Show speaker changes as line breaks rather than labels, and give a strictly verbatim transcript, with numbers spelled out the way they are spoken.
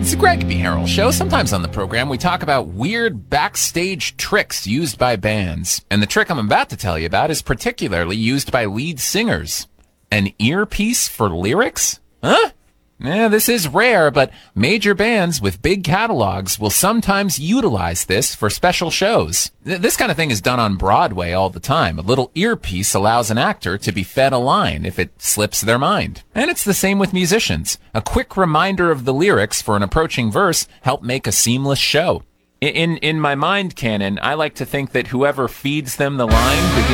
It's the Greg B. Harrell Show. Sometimes on the program, we talk about weird backstage tricks used by bands. And the trick I'm about to tell you about is particularly used by lead singers. An earpiece for lyrics? Huh? Yeah, this is rare, but major bands with big catalogs will sometimes utilize this for special shows. Th- this kind of thing is done on Broadway all the time. A little earpiece allows an actor to be fed a line if it slips their mind. And it's the same with musicians. A quick reminder of the lyrics for an approaching verse help make a seamless show. In in my mind canon, I like to think that whoever feeds them the line begins